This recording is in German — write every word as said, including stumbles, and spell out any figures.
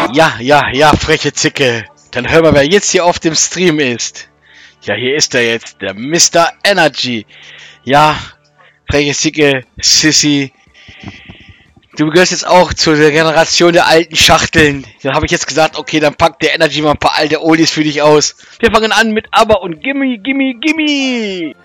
Ja, ja, ja, freche Zicke. Dann hör mal, wer jetzt hier auf dem Stream ist. Ja, hier ist er jetzt, der Mister Energy. Ja, freche Zicke, Sissy. Du gehörst jetzt auch zu der Generation der alten Schachteln. Dann habe ich jetzt gesagt, okay, dann packt der Energy mal ein paar alte Oldies für dich aus. Wir fangen an mit Aber und Gimme, Gimme, Gimme.